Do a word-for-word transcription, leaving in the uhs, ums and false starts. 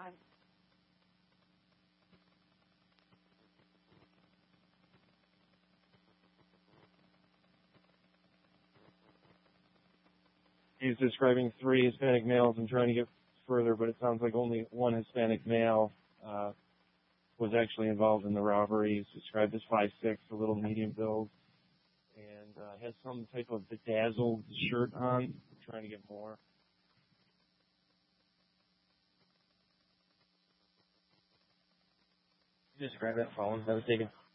time. He's describing three Hispanic males and trying to get further, but it sounds like only one Hispanic male uh, was actually involved in the robbery. He's described as five six, a little medium build, and uh, has some type of bedazzled shirt on, trying to get more. Describe that phone that was taken.